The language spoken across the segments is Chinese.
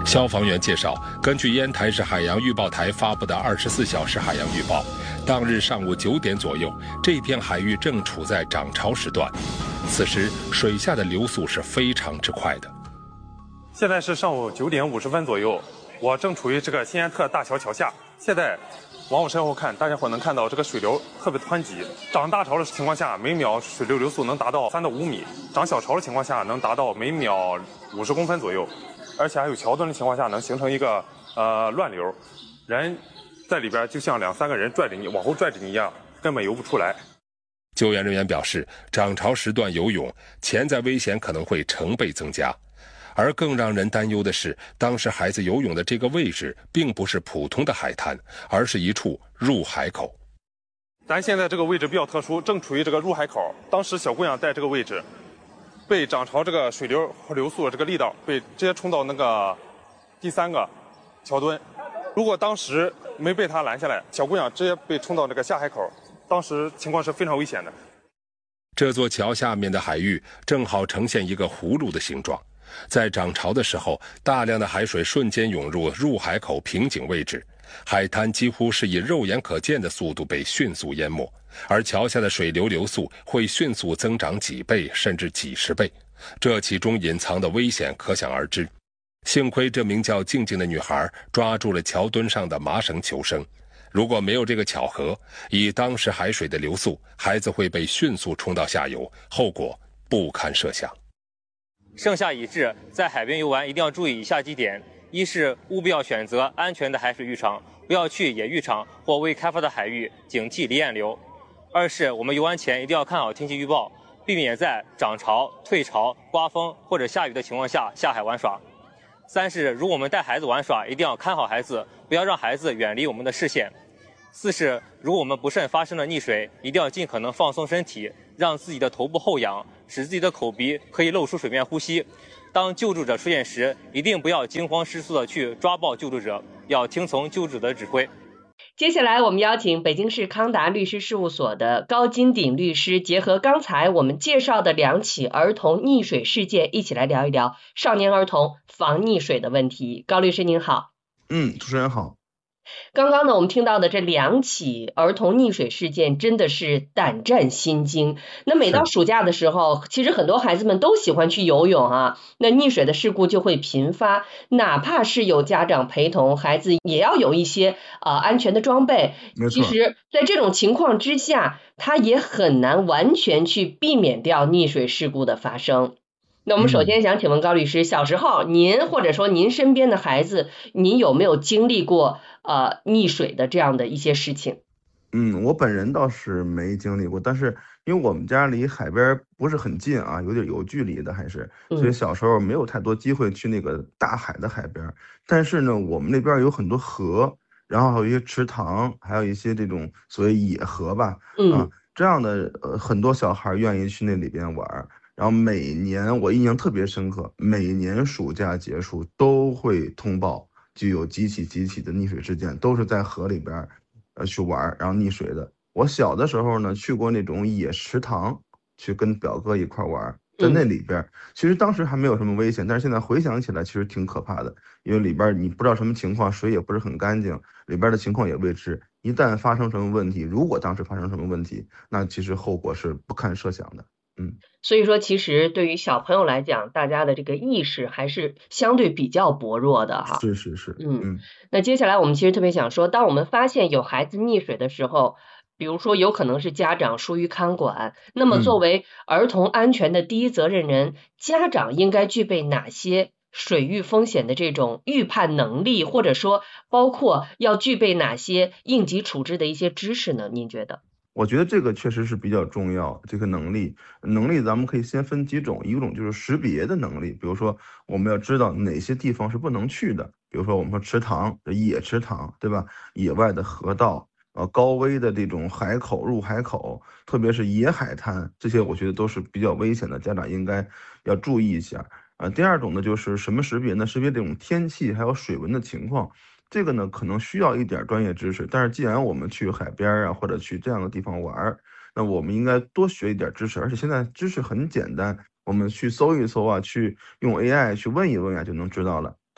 消防员介绍，根据烟台市海洋预报台发布的24小时海洋预报，当日上午9点左右，这片海域正处在涨潮时段，此时水下的流速是非常之快的。 现在是上午9点50分左右，我正处于这个新安特大桥桥下。现在往我身后看，大家伙能看到这个水流特别湍急，涨大潮的情况下，每秒水流流速能达到3到5米；涨小潮的情况下，能达到每秒50公分左右。而且还有桥墩的情况下，能形成一个乱流，人在里边就像2、3个人拽着你往后拽着你一样，根本游不出来。 救援人员表示，涨潮时段游泳，潜在危险可能会成倍增加。而更让人担忧的是，当时孩子游泳的这个位置并不是普通的海滩，而是一处入海口。 咱现在这个位置比较特殊，正处于这个入海口。当时小姑娘在这个位置，被涨潮这个水流和流速这个力道被直接冲到那个第3个桥墩。如果当时没被他拦下来，小姑娘直接被冲到这个下海口，当时情况是非常危险的。 这座桥下面的海域正好呈现一个葫芦的形状，在涨潮的时候，大量的海水瞬间涌入入海口瓶颈位置，海滩几乎是以肉眼可见的速度被迅速淹没，而桥下的水流流速会迅速增长几倍甚至几十倍，这其中隐藏的危险可想而知。幸亏这名叫静静的女孩抓住了桥墩上的麻绳求生，如果没有这个巧合，以当时海水的流速，孩子会被迅速冲到下游，后果不堪设想。 盛夏已至，在海边游玩一定要注意以下几点：一是务必要选择安全的海水浴场，不要去野浴场或未开发的海域，警惕离岸流；二是我们游玩前一定要看好天气预报，避免在涨潮、退潮、刮风或者下雨的情况下下海玩耍；三是如果我们带孩子玩耍，一定要看好孩子，不要让孩子远离我们的视线；四是如果我们不慎发生了溺水，一定要尽可能放松身体，让自己的头部后仰，使自己的口鼻可以露出水面呼吸。当救助者出现时，一定不要惊慌失措地去抓抱救助者，要听从救助者的指挥。 接下来我们邀请北京市康达律师事务所的高金鼎律师，结合刚才我们介绍的2起儿童溺水事件，一起来聊一聊少年儿童防溺水的问题。高律师您好。 主持人好。 刚刚呢，我们听到的这2起儿童溺水事件真的是胆战心惊。那每到暑假的时候，其实很多孩子们都喜欢去游泳啊，那溺水的事故就会频发，哪怕是有家长陪同，孩子也要有一些安全的装备。其实在这种情况之下，他也很难完全去避免掉溺水事故的发生。那我们首先想请问高律师，小时候您或者说您身边的孩子，您有没有经历过溺水的这样的一些事情？ 我本人倒是没经历过，但是因为我们家离海边不是很近啊，有距离的还是，所以小时候没有太多机会去那个大海的海边。但是呢，我们那边有很多河，然后还有一些池塘，还有一些这种所谓野河吧，这样的很多小孩愿意去那里边玩。然后每年我印象特别深刻，每年暑假结束都会通报，就有几起的溺水事件，都是在河里边去玩，然后溺水的。我小的时候呢，去过那种野池塘，去跟表哥一块玩，在那里边，其实当时还没有什么危险，但是现在回想起来，其实挺可怕的，因为里边你不知道什么情况，水也不是很干净，里边的情况也未知，一旦发生什么问题，如果当时发生什么问题，那其实后果是不堪设想的。 所以说其实对于小朋友来讲，大家的这个意识还是相对比较薄弱的哈。 是。 那接下来我们其实特别想说，当我们发现有孩子溺水的时候，比如说有可能是家长疏于看管，那么作为儿童安全的第一责任人，家长应该具备哪些水域风险的这种预判能力，或者说包括要具备哪些应急处置的一些知识呢？您觉得？ 我觉得这个确实是比较重要，这个能力咱们可以先分几种，一种就是识别的能力，比如说我们要知道哪些地方是不能去的，比如说我们说池塘、野池塘，对吧？野外的河道，高危的这种海口、入海口，特别是野海滩，这些我觉得都是比较危险的，家长应该要注意一下。第二种呢，就是什么识别呢？识别这种天气还有水文的情况。这个呢可能需要一点专业知识，但是既然我们去海边啊或者去这样的地方玩，那我们应该多学一点知识，而且现在知识很简单，我们去搜一搜啊，去用 AI 去问一问啊就能知道了，对吧？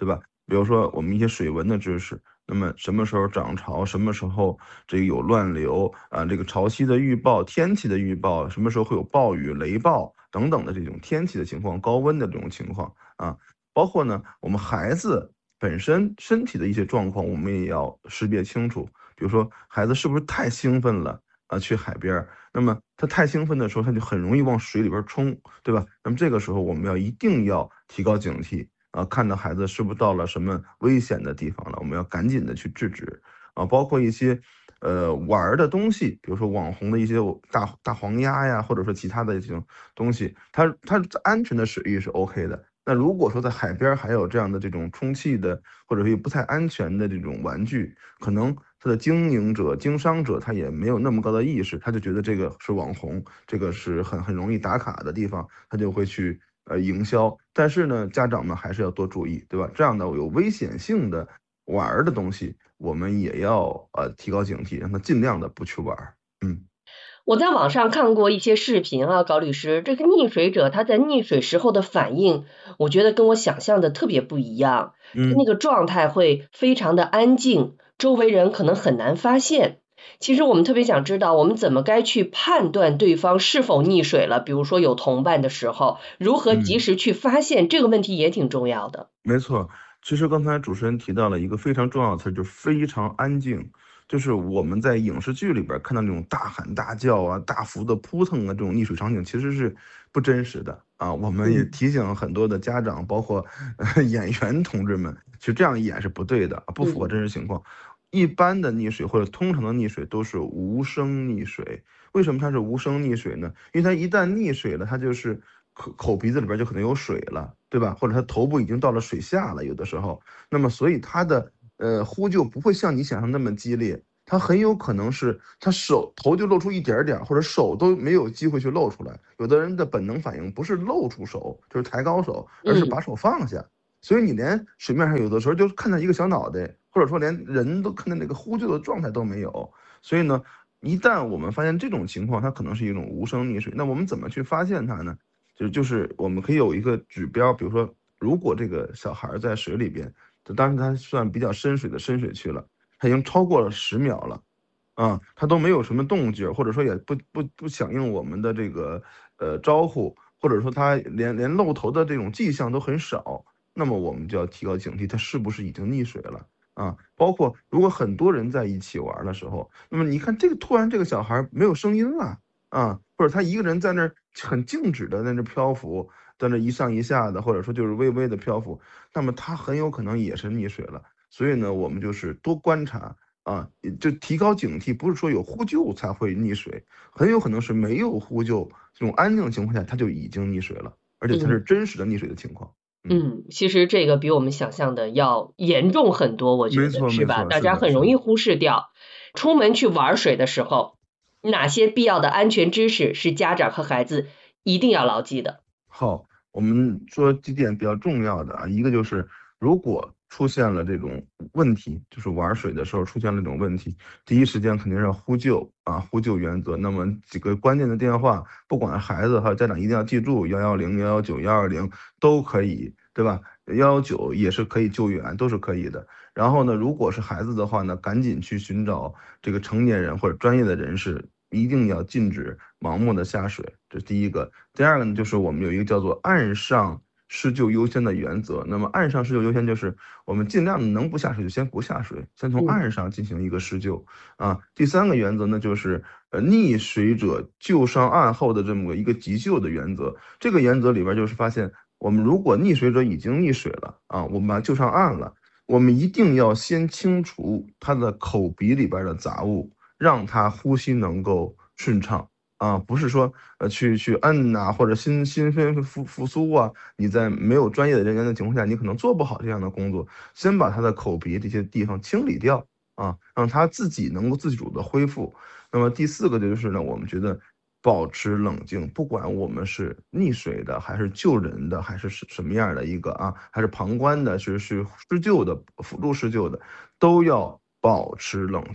比如说我们一些水文的知识，那么什么时候涨潮，什么时候这个有乱流啊，这个潮汐的预报、天气的预报，什么时候会有暴雨、雷暴等等的这种天气的情况、高温的这种情况啊，包括呢我们孩子本身身体的一些状况，我们也要识别清楚。比如说孩子是不是太兴奋了啊，去海边，那么他太兴奋的时候，他就很容易往水里边冲，对吧？那么这个时候我们一定要提高警惕啊，看到孩子是不是到了什么危险的地方了，我们要赶紧的去制止啊，包括一些玩的东西，比如说网红的一些大黄鸭呀，或者说其他的这种东西，它安全的水域是 OK 的。那如果说在海边还有这样的这种充气的，或者说不太安全的这种玩具，可能它的经商者他也没有那么高的意识，他就觉得这个是网红，这个是很容易打卡的地方，他就会去营销。但是呢，家长们还是要多注意，对吧？这样的有危险性的玩的东西，我们也要提高警惕，让他尽量的不去玩。 我在网上看过一些视频啊，高律师，这个溺水者他在溺水时候的反应，我觉得跟我想象的特别不一样。他那个状态会非常的安静，周围人可能很难发现。其实我们特别想知道，我们怎么该去判断对方是否溺水了，比如说有同伴的时候，如何及时去发现，这个问题也挺重要的。 没错，其实刚才主持人提到了一个非常重要的词，就是非常安静。就是我们在影视剧里边看到那种大喊大叫啊、大幅的扑腾啊这种溺水场景，其实是不真实的啊。我们也提醒很多的家长，包括演员同志们，其实这样演是不对的，不符合真实情况。一般的溺水或者通常的溺水都是无声溺水。为什么它是无声溺水呢？因为它一旦溺水了，它就是口鼻子里边就可能有水了，对吧？或者它头部已经到了水下了，有的时候，那么所以它的呼救不会像你想象那么激烈，它很有可能是他头就露出一点点，或者手都没有机会去露出来。有的人的本能反应不是露出手，就是抬高手，而是把手放下。所以你连水面上有的时候就看到一个小脑袋，或者说连人都看到那个呼救的状态都没有。所以呢，一旦我们发现这种情况，它可能是一种无声溺水，那我们怎么去发现它呢？就是我们可以有一个指标，比如说，如果这个小孩在水里边，当时他算比较深水的深水区了，他已经超过了10秒了，啊，他都没有什么动静，或者说也不响应我们的这个招呼，或者说他连露头的这种迹象都很少，那么我们就要提高警惕，他是不是已经溺水了啊？包括如果很多人在一起玩的时候，那么你看突然这个小孩没有声音了啊，或者他一个人在那儿很静止的在那漂浮，在那一上一下的，或者说就是微微的漂浮，那么他很有可能也是溺水了。所以呢，我们就是多观察啊，就提高警惕，不是说有呼救才会溺水，很有可能是没有呼救，这种安静的情况下他就已经溺水了，而且它是真实的溺水的情况。 其实这个比我们想象的要严重很多，我觉得是吧？大家很容易忽视掉。出门去玩水的时候，哪些必要的安全知识是家长和孩子一定要牢记的？ 好，我们说几点比较重要的啊，一个就是如果出现了这种问题，就是玩水的时候出现了这种问题，第一时间肯定是要呼救啊，呼救原则。那么几个关键的电话，不管孩子还有家长一定要记住，110、119、120都可以，对吧？119也是可以救援，都是可以的。然后呢，如果是孩子的话呢，赶紧去寻找这个成年人或者专业的人士，一定要禁止盲目的下水，这是第一个。第二个呢，就是我们有一个叫做岸上施救优先的原则。那么岸上施救优先就是我们尽量能不下水就先不下水，先从岸上进行一个施救啊。第三个原则呢，就是溺水者救上岸后的这么一个急救的原则。这个原则里边就是发现，我们如果溺水者已经溺水了啊，我们把他救上岸了，我们一定要先清除他的口鼻里边的杂物，让他呼吸能够顺畅啊，不是说去摁呐，或者心肺复苏啊，你在没有专业的人员的情况下，你可能做不好这样的工作。先把他的口鼻这些地方清理掉啊，让他自己能够自主的恢复。那么第四个就是呢，我们觉得保持冷静，不管我们是溺水的，还是救人的，还是什么样的一个啊，还是旁观的，是施救的，辅助施救的，都要保持冷静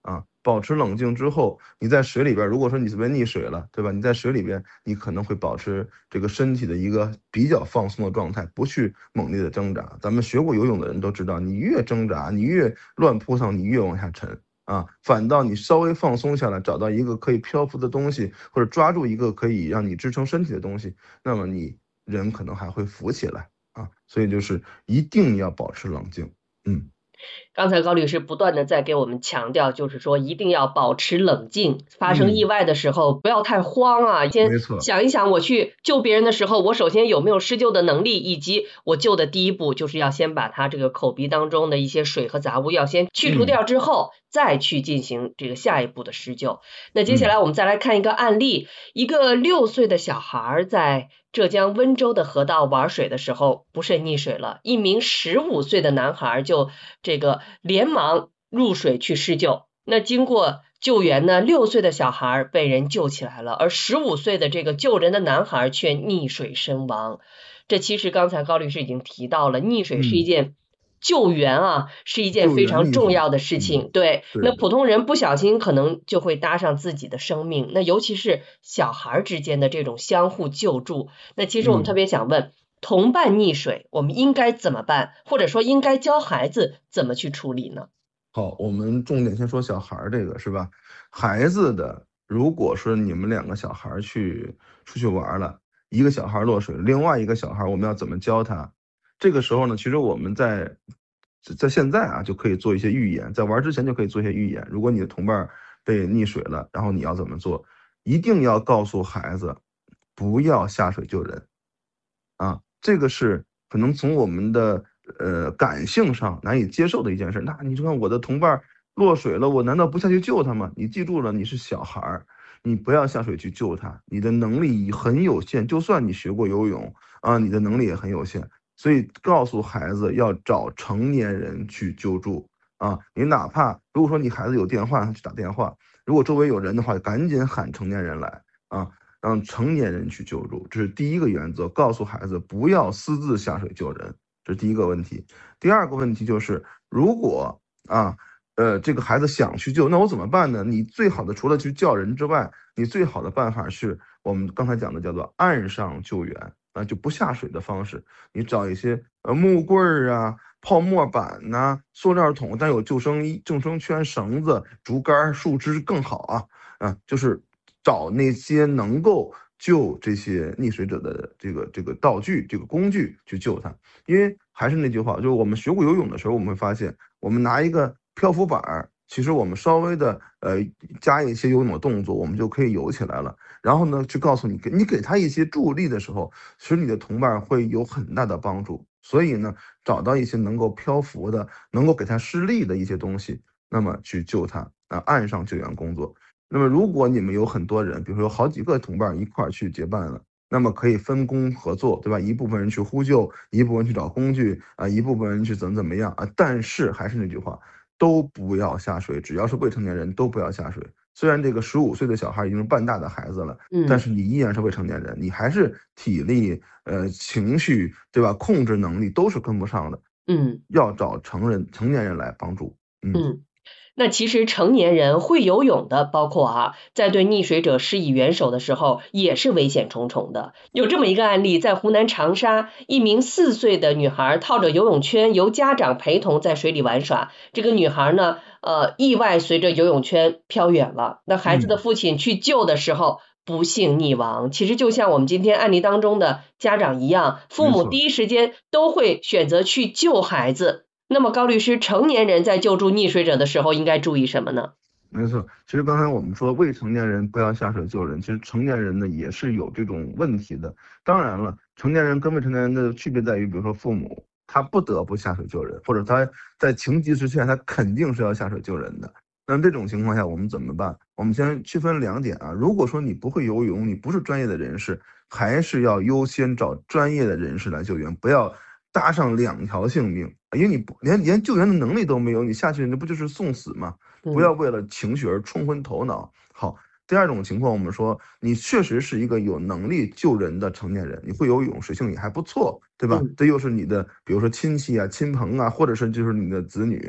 啊，保持冷静之后，你在水里边，如果说你特别溺水了，对吧？你在水里边，你可能会保持这个身体的一个比较放松的状态，不去猛烈的挣扎。咱们学过游泳的人都知道，你越挣扎，你越乱扑腾，你越往下沉啊。反倒你稍微放松下来，找到一个可以漂浮的东西，或者抓住一个可以让你支撑身体的东西，那么你人可能还会浮起来啊。所以就是一定要保持冷静， 刚才高律师不断的在给我们强调，就是说一定要保持冷静，发生意外的时候不要太慌啊，先没错， 想一想我去救别人的时候，我首先有没有施救的能力，以及我救的第一步就是要先把他这个口鼻当中的一些水和杂物要先去除掉之后，再去进行这个下一步的施救。那接下来我们再来看一个案例，一个6岁的小孩在浙江温州的河道玩水的时候不慎溺水了，一名15岁的男孩就这个连忙入水去施救。那经过救援呢，6岁的小孩被人救起来了，而15岁的这个救人的男孩却溺水身亡。这其实刚才高律师已经提到了，溺水是一件救援啊，是一件非常重要的事情。对，那普通人不小心可能就会搭上自己的生命，那尤其是小孩之间的这种相互救助。那其实我们特别想问，同伴溺水我们应该怎么办，或者说应该教孩子怎么去处理呢？ 好，我们重点先说小孩这个是吧？孩子的，如果说你们2个小孩出去玩了，一个小孩落水，另外一个小孩我们要怎么教他？这个时候呢，其实我们在现在啊就可以做一些预演，在玩之前就可以做一些预演。如果你的同伴被溺水了，然后你要怎么做？一定要告诉孩子，不要下水救人啊！这个是可能从我们的感性上难以接受的一件事。那你说看我的同伴落水了，我难道不下去救他吗？你记住了，你是小孩，你不要下水去救他，你的能力很有限，就算你学过游泳啊，你的能力也很有限。所以告诉孩子要找成年人去救助啊！你哪怕如果说你孩子有电话，去打电话；如果周围有人的话，赶紧喊成年人来啊，让成年人去救助。这是第一个原则，告诉孩子不要私自下水救人，这是第一个问题。第二个问题就是，如果这个孩子想去救，那我怎么办呢？你最好的除了去叫人之外，你最好的办法是我们刚才讲的叫做岸上救援。就不下水的方式，你找一些木棍啊、泡沫板呐、塑料桶，但有救生衣、救生圈、绳子、竹竿、树枝更好啊。就是找那些能够救这些溺水者的这个道具、这个工具去救他。因为还是那句话，就是我们学过游泳的时候，我们会发现，我们拿一个漂浮板，其实我们稍微的加一些游泳的动作，我们就可以游起来了。然后呢，去告诉你给他一些助力的时候，使你的同伴会有很大的帮助。所以呢，找到一些能够漂浮的、能够给他施力的一些东西，那么去救他岸上救援工作。那么如果你们有很多人，比如说有好几个同伴一块儿去结伴了，那么可以分工合作，对吧？一部分人去呼救，一部分人去找工具一部分人去怎么样但是还是那句话，都不要下水，只要是未成年人都不要下水。虽然这个15岁的小孩已经是半大的孩子了，但是你依然是未成年人，你还是体力、情绪，对吧？控制能力都是跟不上的。要找成年人来帮助。 那其实成年人会游泳的，包括在对溺水者施以援手的时候，也是危险重重的。有这么一个案例，在湖南长沙，一名4岁的女孩套着游泳圈，由家长陪同在水里玩耍。这个女孩呢，意外随着游泳圈飘远了。那孩子的父亲去救的时候，不幸溺亡。其实就像我们今天案例当中的家长一样，父母第一时间都会选择去救孩子。那么高律师，成年人在救助溺水者的时候应该注意什么呢？ 没错，其实刚才我们说未成年人不要下水救人，其实成年人呢也是有这种问题的。当然了，成年人跟未成年人的区别在于，比如说父母他不得不下水救人，或者他在情急之下他肯定是要下水救人的。那这种情况下我们怎么办？我们先区分2点如果说你不会游泳，你不是专业的人士，还是要优先找专业的人士来救援，不要搭上2条性命，因为你连救援的能力都没有，你下去那不就是送死吗？不要为了情绪而冲昏头脑。好，第二种情况，我们说你确实是一个有能力救人的成年人，你会游泳，水性也还不错，对吧？这又是你的，比如说亲戚亲朋或者是就是你的子女，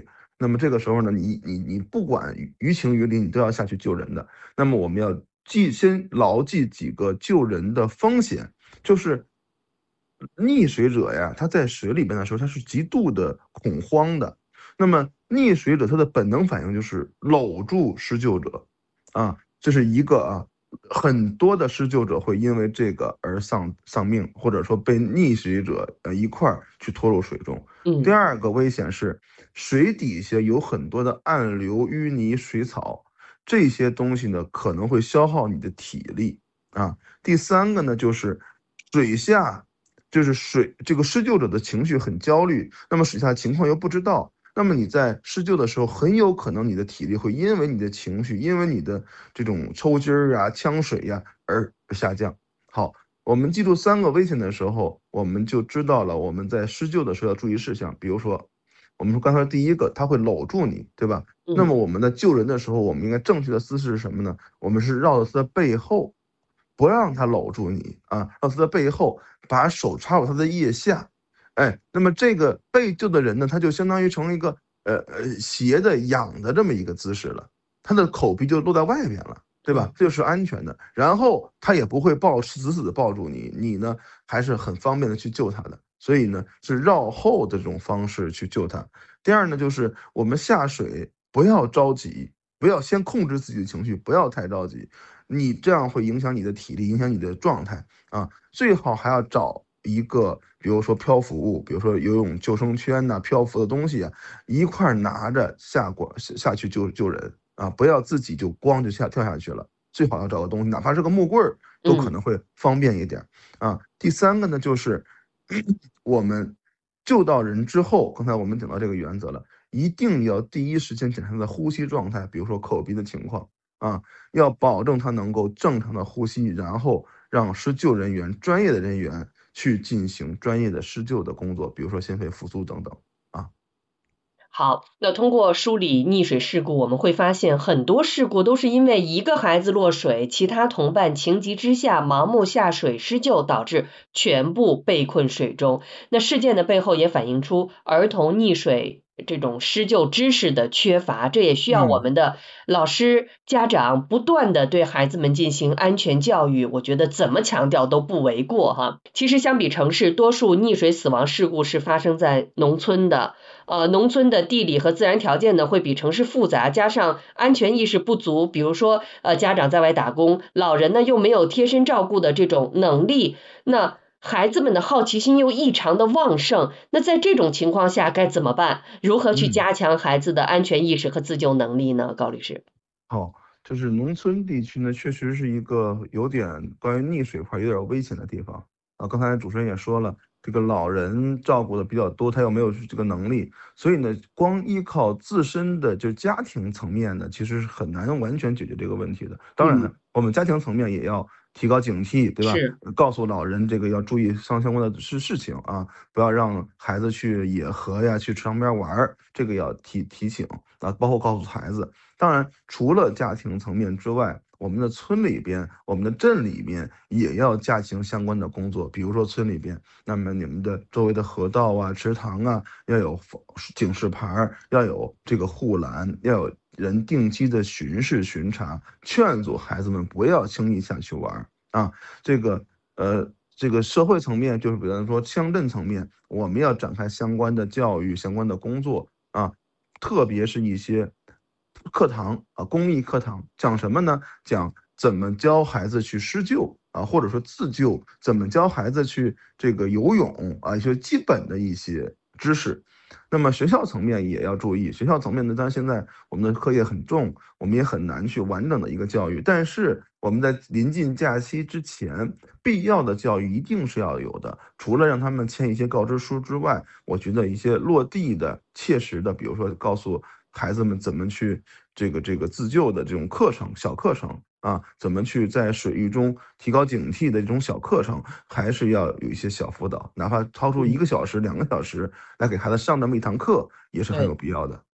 那么这个时候呢，你不管于情于理，你都要下去救人的。那么我们要先牢记几个救人的风险，就是溺水者呀，他在水里边的时候，他是极度的恐慌的。那么溺水者他的本能反应就是搂住施救者，这是一个很多的施救者会因为这个而丧命，或者说被溺水者一块儿去拖入水中。第二个危险是水底下有很多的暗流、淤泥、水草，这些东西呢可能会消耗你的体力第三个呢就是水下，就是这个施救者的情绪很焦虑，那么水下情况又不知道。那么你在施救的时候，很有可能你的体力会因为你的情绪，因为你的这种抽筋呛水而下降。好，我们记住3个危险的时候，我们就知道了我们在施救的时候要注意事项。比如说，我们说刚才第一个，他会搂住你，对吧？那么我们在救人的时候，我们应该正确的姿势是什么呢？我们是绕到他的背后，不让他搂住你绕他的背后，把手插入他的腋下。那么这个被救的人呢，他就相当于成一个斜的仰的这么一个姿势了，他的口鼻就露在外面了，对吧？这就是安全的。然后他也不会死死的抱住你，你呢还是很方便的去救他的。所以呢是绕后的这种方式去救他。第二呢就是我们下水不要着急，不要先控制自己的情绪，不要太着急，你这样会影响你的体力，影响你的状态最好还要找一个比如说漂浮物，比如说游泳救生圈漂浮的东西一块拿着下去救人不要自己就光就跳下去了，最好要找个东西，哪怕是个木棍儿都可能会方便一点第三个呢就是我们救到人之后，刚才我们讲到这个原则了，一定要第一时间检查他的呼吸状态，比如说口鼻的情况要保证他能够正常的呼吸，然后让施救人员专业的人员去进行专业的施救的工作，比如说心肺复苏等等好，那通过梳理溺水事故，我们会发现很多事故都是因为一个孩子落水，其他同伴情急之下盲目下水施救，导致全部被困水中。那事件的背后也反映出儿童溺水这种施救知识的缺乏，这也需要我们的老师、家长不断的对孩子们进行安全教育，我觉得怎么强调都不为过哈。其实相比城市，多数溺水死亡事故是发生在农村的。农村的地理和自然条件呢会比城市复杂，加上安全意识不足，比如说家长在外打工，老人呢又没有贴身照顾的这种能力，那孩子们的好奇心又异常的旺盛，那在这种情况下该怎么办？如何去加强孩子的安全意识和自救能力呢？高律师。 好，就是农村地区呢，确实是一个有点关于溺水块有点危险的地方刚才主持人也说了，这个老人照顾的比较多，他又没有这个能力，所以呢，光依靠自身的就家庭层面呢，其实是很难完全解决这个问题的。当然了，我们家庭层面也要提高警惕，对吧？告诉老人这个要注意相关的事情不要让孩子去野河去池塘边玩，这个要提醒包括告诉孩子。当然，除了家庭层面之外，我们的村里边、我们的镇里边也要加强相关的工作。比如说村里边，那么你们的周围的河道池塘要有警示牌，要有这个护栏，要有人定期的巡视巡查，劝阻孩子们不要轻易下去玩这个社会层面，就是比方说乡镇层面，我们要展开相关的教育、相关的工作特别是一些课堂公益课堂，讲什么呢？讲怎么教孩子去施救或者说自救，怎么教孩子去这个游泳一些基本的一些知识。那么学校层面也要注意，学校层面呢，当然现在我们的课业很重，我们也很难去完整的一个教育，但是我们在临近假期之前，必要的教育一定是要有的。除了让他们签一些告知书之外，我觉得一些落地的、切实的，比如说告诉孩子们怎么去这个自救的这种课程、小课程怎么去在水域中提高警惕的这种小课程，还是要有一些小辅导，哪怕超出1个小时、2个小时来给孩子上这么一堂课，也是很有必要的。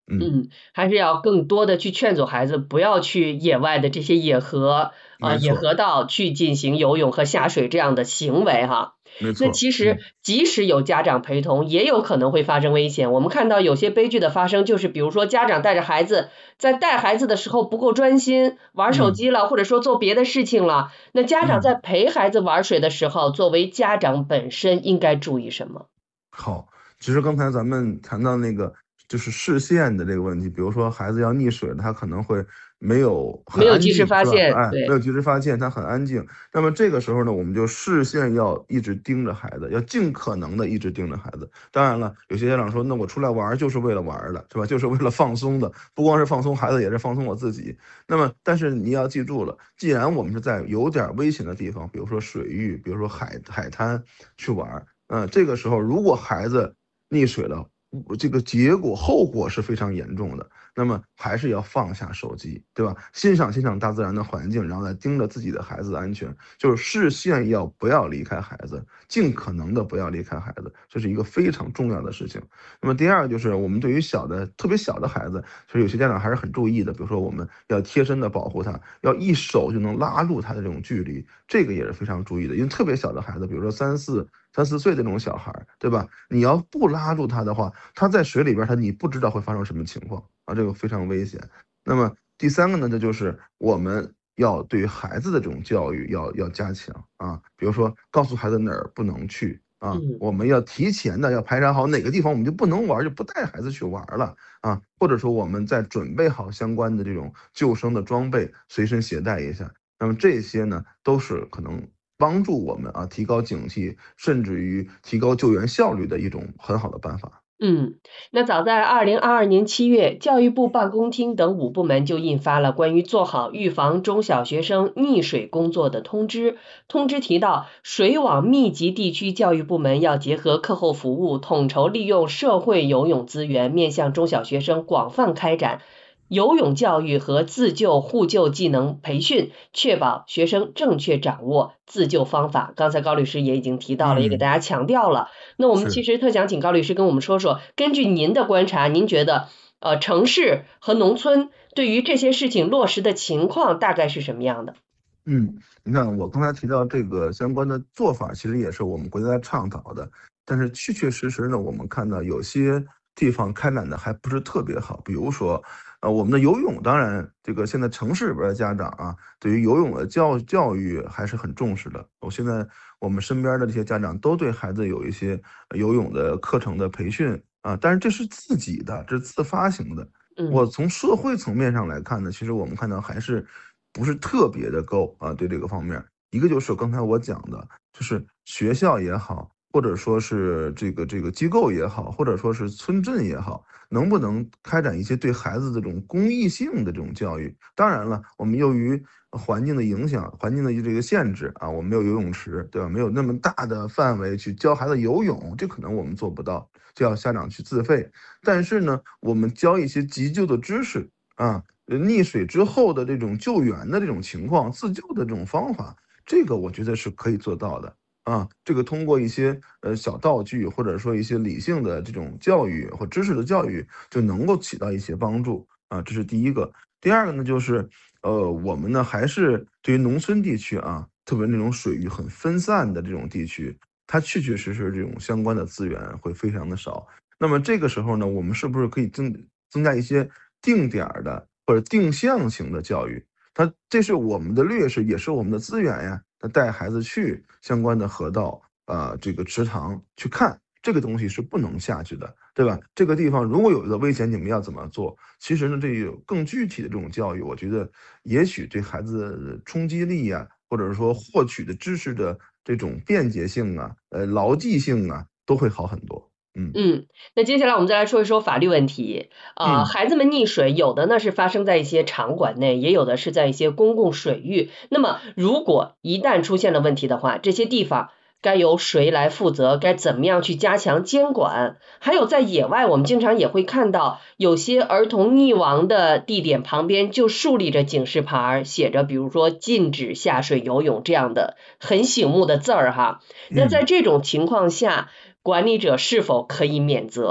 还是要更多的去劝阻孩子不要去野外的这些野河野河道去进行游泳和下水这样的行为哈。 没错。 那其实即使有家长陪同，也有可能会发生危险。我们看到有些悲剧的发生，就是比如说家长带着孩子，在带孩子的时候不够专心，玩手机了，或者说做别的事情了。那家长在陪孩子玩水的时候，作为家长本身应该注意什么？ 好，其实刚才咱们谈到那个就是视线的这个问题，比如说孩子要溺水，他可能会没有及时发现， 没有及时发现，他很安静。那么这个时候呢，我们就视线要一直盯着孩子，要尽可能的一直盯着孩子。当然了，有些家长说，那我出来玩就是为了玩的，是吧？就是为了放松的，不光是放松孩子，也是放松我自己。那么，但是你要记住了，既然我们是在有点危险的地方，比如说水域，比如说海滩去玩，这个时候如果孩子溺水了，这个后果是非常严重的。那么还是要放下手机，对吧？欣赏大自然的环境，然后再盯着自己的孩子的安全，就是视线不要离开孩子，尽可能的不要离开孩子，这是一个非常重要的事情。那么第二个就是我们对于特别小的孩子，其实有些家长还是很注意的，比如说我们要贴身的保护他，要一手就能拉住他的这种距离，这个也是非常注意的。因为特别小的孩子，比如说3、4岁的这种小孩，对吧？你要不拉住他的话，他在水里边你不知道会发生什么情况啊，这个非常危险。那么第三个呢，这就是我们要对于孩子的这种教育要加强啊，比如说告诉孩子哪儿不能去啊，我们要提前的要排查好哪个地方我们就不能玩，就不带孩子去玩了啊，或者说我们在准备好相关的这种救生的装备，随身携带一下。那么这些呢，都是可能帮助我们提高警惕，甚至于提高救援效率的一种很好的办法。 那早在2022年7月，教育部办公厅等5部门就印发了关于做好预防中小学生溺水工作的通知。通知提到，水网密集地区教育部门要结合课后服务，统筹利用社会游泳资源，面向中小学生广泛开展游泳教育和自救互救技能培训，确保学生正确掌握自救方法。刚才高律师也已经提到了，也给大家强调了。那我们其实特想请高律师跟我们说说，根据您的观察，您觉得城市和农村对于这些事情落实的情况大概是什么样的？ 你看我刚才提到这个相关的做法，其实也是我们国家在倡导的，但是确确实实呢，我们看到有些地方开展的还不是特别好。比如说我们的游泳，当然这个现在城市里边的家长对于游泳的教育还是很重视的。现在我们身边的这些家长都对孩子有一些游泳的课程的培训但是这是自己的，这是自发型的。我从社会层面上来看呢，其实我们看到还是不是特别的够对这个方面。一个就是刚才我讲的，就是学校也好，或者说是这个机构也好，或者说是村镇也好，能不能开展一些对孩子这种公益性的这种教育？当然了，我们由于环境的影响，环境的这个限制我们没有游泳池，对吧？没有那么大的范围去教孩子游泳，这可能我们做不到，就要家长去自费。但是呢，我们教一些急救的知识溺水之后的这种救援的这种情况，自救的这种方法，这个我觉得是可以做到的。这个通过一些小道具，或者说一些理性的这种教育或知识的教育，就能够起到一些帮助这是第一个。第二个呢，就是我们呢还是对于农村地区特别那种水域很分散的这种地区，它确确实实这种相关的资源会非常的少。那么这个时候呢，我们是不是可以增加一些定点的或者定向型的教育？这是我们的劣势，也是我们的资源呀。带孩子去相关的河道这个池塘去看，这个东西是不能下去的，对吧？这个地方如果有一个危险，你们要怎么做？其实呢，这有更具体的这种教育，我觉得也许对孩子的冲击力或者说获取的知识的这种便捷性牢记性都会好很多。 那接下来我们再来说一说法律问题孩子们溺水，有的呢是发生在一些场馆内，也有的是在一些公共水域。那么如果一旦出现了问题的话，这些地方该由谁来负责？该怎么样去加强监管？还有在野外，我们经常也会看到有些儿童溺亡的地点旁边就竖立着警示牌，写着比如说禁止下水游泳这样的很醒目的字儿那在这种情况下，管理者是否可以免责？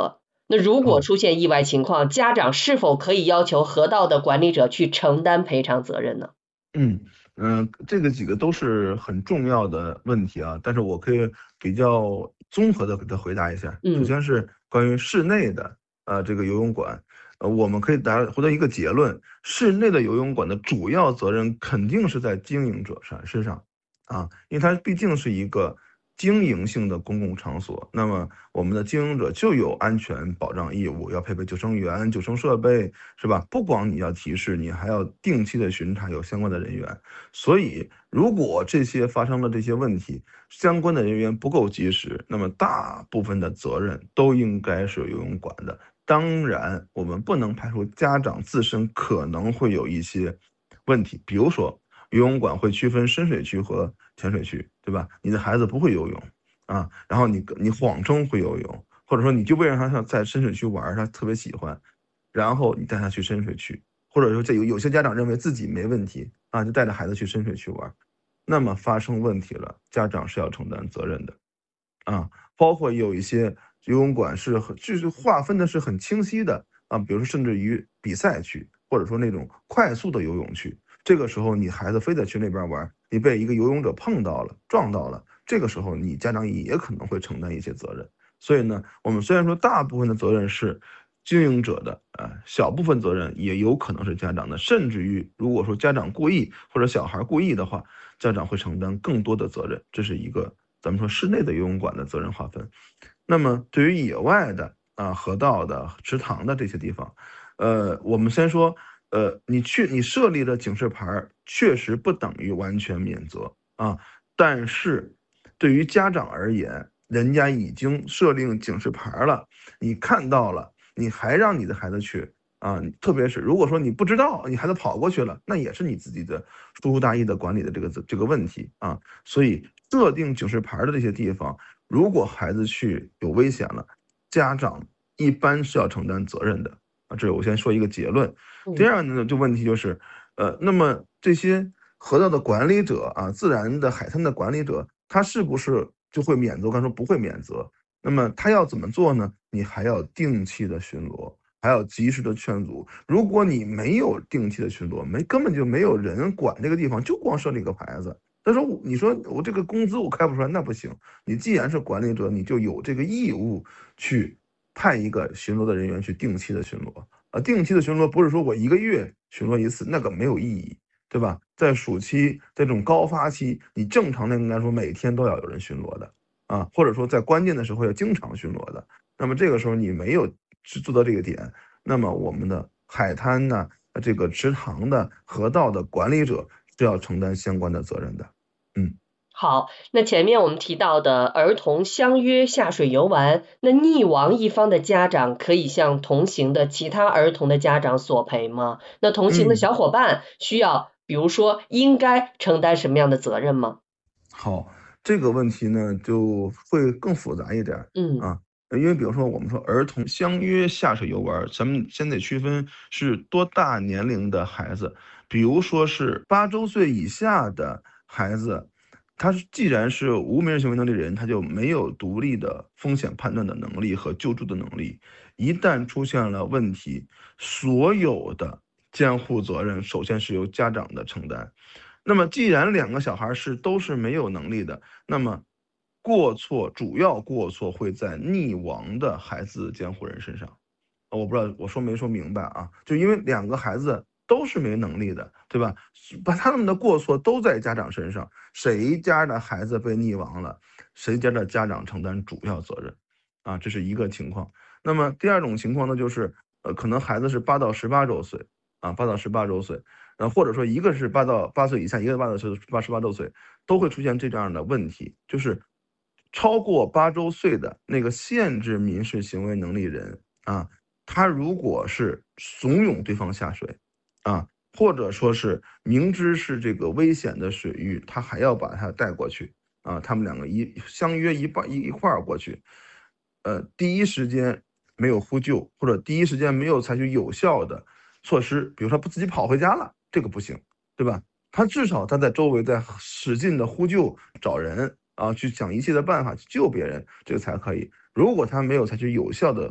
那如果出现意外情况，家长是否可以要求河道的管理者去承担赔偿责任呢？ 这个几个都是很重要的问题啊，但是我可以比较综合的给他回答一下。首先是关于室内的这个游泳馆，我们可以回到一个结论：室内的游泳馆的主要责任肯定是在经营者身上啊，因为它毕竟是一个经营性的公共场所，那么我们的经营者就有安全保障义务，要配备救生员、救生设备，是吧？不光你要提示，你还要定期的巡查有相关的人员。所以，如果这些发生了这些问题，相关的人员不够及时，那么大部分的责任都应该是游泳馆的。当然，我们不能排除家长自身可能会有一些问题，比如说游泳馆会区分深水区和浅水区，对吧？你的孩子不会游泳啊，然后你谎称会游泳，或者说你就为了让他在深水区玩，他特别喜欢，然后你带他去深水区，或者说有些家长认为自己没问题啊，就带着孩子去深水区玩，那么发生问题了，家长是要承担责任的啊。包括有一些游泳馆就是划分的是很清晰的啊，比如说甚至于比赛区，或者说那种快速的游泳区，这个时候你孩子非得去那边玩，你被一个游泳者碰到了、撞到了，这个时候你家长也可能会承担一些责任。所以呢，我们虽然说大部分的责任是经营者的小部分责任也有可能是家长的，甚至于如果说家长故意或者小孩故意的话，家长会承担更多的责任。这是一个咱们说室内的游泳馆的责任划分。那么对于野外的河道的、池塘的这些地方，我们先说，你设立的警示牌确实不等于完全免责啊，但是对于家长而言，人家已经设定警示牌了，你看到了，你还让你的孩子去啊？特别是如果说你不知道，你孩子跑过去了，那也是你自己的疏忽大意的管理的这个问题啊。所以设定警示牌的这些地方，如果孩子去有危险了，家长一般是要承担责任的啊。这我先说一个结论。第二呢，就问题就是，那么这些河道的管理者啊，自然的海滩的管理者，他是不是就会免责？我刚说不会免责，那么他要怎么做呢？你还要定期的巡逻，还要及时的劝阻。如果你没有定期的巡逻，根本就没有人管这个地方，就光设立个牌子。他说你说我这个工资我开不出来，那不行。你既然是管理者，你就有这个义务去派一个巡逻的人员去定期的巡逻。定期的巡逻不是说我1个月巡逻一次，那个没有意义，对吧？在暑期这种高发期，你正常的应该说每天都要有人巡逻的啊，或者说在关键的时候要经常巡逻的。那么这个时候你没有去做到这个点，那么我们的海滩呢，这个池塘的河道的管理者是要承担相关的责任的。 好，那前面我们提到的儿童相约下水游玩，那溺亡一方的家长可以向同行的其他儿童的家长索赔吗？那同行的小伙伴需要，比如说应该承担什么样的责任吗？ 好，这个问题呢就会更复杂一点因为比如说我们说儿童相约下水游玩，咱们先得区分是多大年龄的孩子，比如说是8周岁以下的孩子。他既然是无民事行为能力人，他就没有独立的风险判断的能力和救助的能力。一旦出现了问题，所有的监护责任首先是由家长的承担。那么既然2个小孩都是没有能力的，那么主要过错会在溺亡的孩子监护人身上。我不知道我说没说明白啊？就因为2个孩子都是没能力的，对吧？把他们的过错都在家长身上，谁家的孩子被溺亡了，谁家的家长承担主要责任啊，这是一个情况。那么第二种情况呢，就是可能孩子是8到18周岁啊，8到18周岁，或者说一个是8岁以下，一个是8到18周岁，都会出现这样的问题，就是超过8周岁的那个限制民事行为能力人啊，他如果是怂恿对方下水啊，或者说是明知是这个危险的水域，他还要把他带过去啊，他们2个相约一块儿过去，第一时间没有呼救，或者第一时间没有采取有效的措施，比如说自己跑回家了，这个不行，对吧？他至少他在周围在使劲的呼救找人啊，去想一切的办法去救别人，这个才可以。如果他没有采取有效的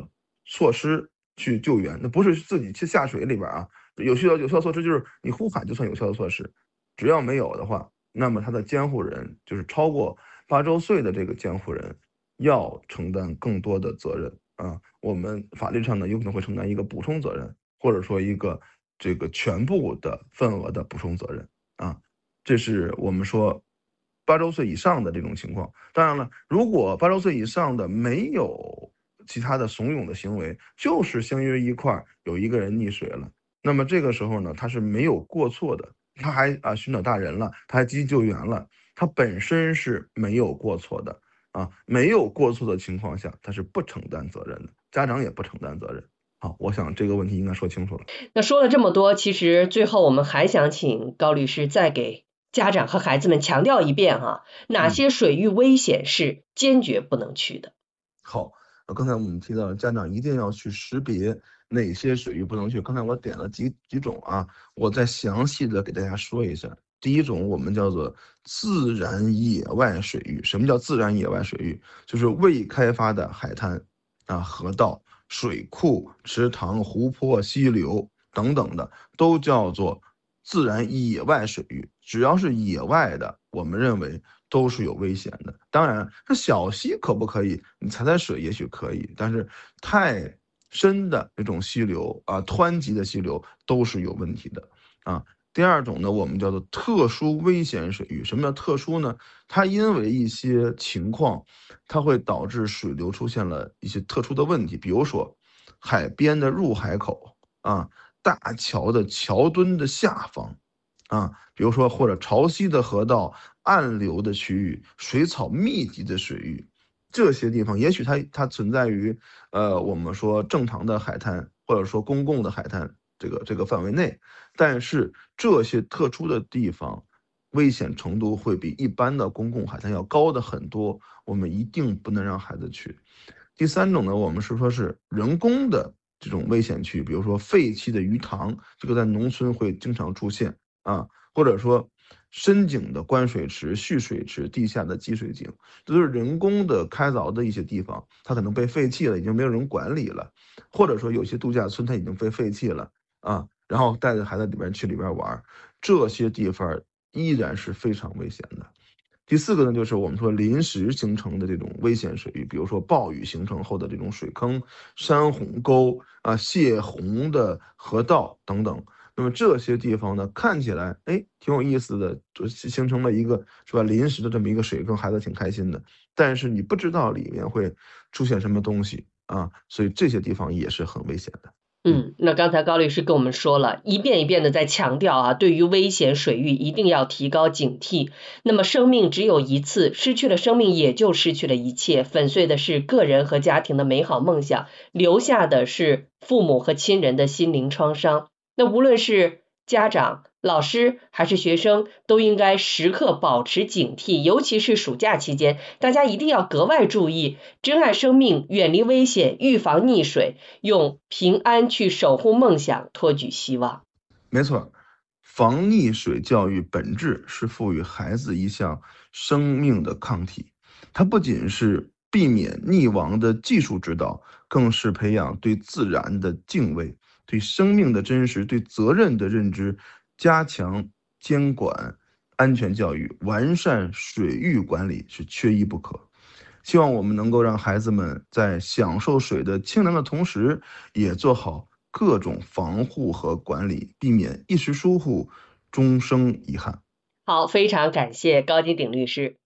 措施去救援，那不是自己去下水里边啊。有效措施就是你呼喊就算有效的措施，只要没有的话，那么他的监护人就是超过8周岁的这个监护人要承担更多的责任啊。我们法律上呢有可能会承担一个补充责任，或者说一个这个全部的份额的补充责任啊。这是我们说8周岁以上的这种情况。当然了，如果8周岁以上的没有其他的怂恿的行为，就是相约一块有一个人溺水了，那么这个时候呢，他是没有过错的，他还寻找大人了，他还积极救援了，他本身是没有过错的啊，没有过错的情况下，他是不承担责任的，家长也不承担责任。好，我想这个问题应该说清楚了。 那说了这么多，其实最后我们还想请高律师再给家长和孩子们强调一遍哈，哪些水域危险是坚决不能去的。 好，刚才我们提到家长一定要去识别哪些水域不能去。刚才我点了几种啊，我再详细的给大家说一下。第一种我们叫做自然野外水域。什么叫自然野外水域？就是未开发的海滩啊、河道、水库、池塘、湖泊、溪流等等的，都叫做自然野外水域。只要是野外的，我们认为都是有危险的。当然，这小溪可不可以？你踩水也许可以，但是太深的这种溪流啊，湍急的溪流都是有问题的啊。第二种呢，我们叫做特殊危险水域。什么叫特殊呢？它因为一些情况，它会导致水流出现了一些特殊的问题，比如说海边的入海口啊，大桥的桥墩的下方啊，比如说或者潮汐的河道、暗流的区域、水草密集的水域，这些地方也许它存在于我们说正常的海滩或者说公共的海滩这个范围内，但是这些特殊的地方危险程度会比一般的公共海滩要高的很多，我们一定不能让孩子去。第三种呢，我们是说是人工的这种危险区，比如说废弃的鱼塘，这个在农村会经常出现啊，或者说深井的灌水池、蓄水池、地下的积水井，这都是人工的开凿的一些地方，它可能被废弃了，已经没有人管理了，或者说有些度假村它已经被废弃了啊，然后带着孩子里边去里边玩，这些地方依然是非常危险的。第四个呢，就是我们说临时形成的这种危险水域，比如说暴雨形成后的这种水坑、山洪沟啊、泄洪的河道等等。那么这些地方呢，看起来挺有意思的，就形成了一个是吧临时的这么一个水坑，孩子挺开心的。但是你不知道里面会出现什么东西啊，所以这些地方也是很危险的。 那刚才高律师跟我们说了，一遍一遍的在强调啊，对于危险水域一定要提高警惕。那么生命只有一次，失去了生命也就失去了一切，粉碎的是个人和家庭的美好梦想，留下的是父母和亲人的心灵创伤。那无论是家长、老师还是学生，都应该时刻保持警惕，尤其是暑假期间，大家一定要格外注意，珍爱生命，远离危险，预防溺水，用平安去守护梦想，托举希望。 没错，防溺水教育本质是赋予孩子一项生命的抗体，它不仅是避免溺亡的技术指导，更是培养对自然的敬畏，对生命的真实，对责任的认知，加强监管安全教育，完善水域管理是缺一不可。希望我们能够让孩子们在享受水的清凉的同时，也做好各种防护和管理，避免一时疏忽，终生遗憾。 好，非常感谢高金鼎律师。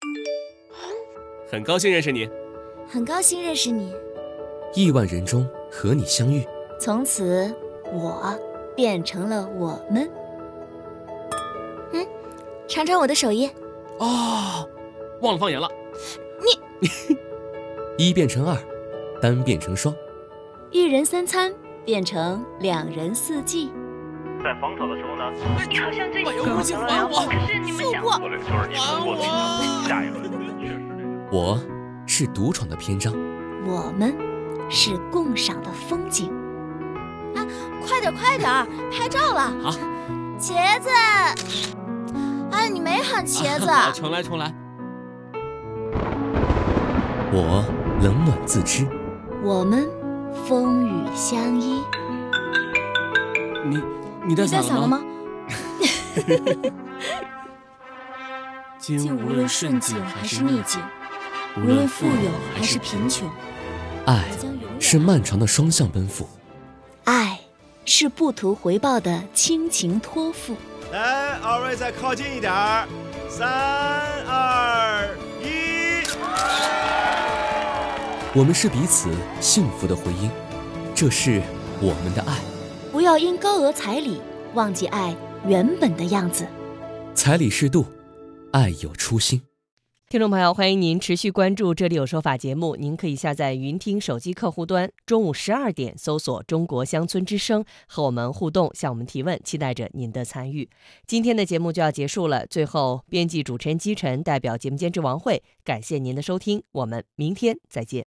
很高兴认识你。 很高兴认识你。 亿万人中和你相遇， 从此我变成了我们。尝尝我的手艺。 哦，忘了放盐了。 你一变成二，单变成双， 一人三餐变成两人四季。 在防守的时候呢， 你好像最近不行，还我！ 可是你们想策略就是你通过的下一轮确实我是独闯的篇章， 我们是共赏的风景。啊，快点，拍照了！ 好， 茄子。哎，你没喊茄子。 重来。我冷暖自知， 我们风雨相依。 你带伞了吗？ 今无论顺境还是逆境，无论富有还是贫穷， 爱是漫长的双向奔赴， 爱是不图回报的亲情托付。 来，二位再靠近一点儿，3、2、1。 我们是彼此幸福的回音，这是我们的爱。 不要因高额彩礼忘记爱原本的样子。 彩礼适度，爱有初心。 听众朋友，欢迎您持续关注《这里有说法》节目。您可以下载云听手机客户端，中午12点搜索中国乡村之声，和我们互动，向我们提问，期待着您的参与。今天的节目就要结束了，最后编辑主持人姬晨代表节目监制王慧，感谢您的收听，我们明天再见。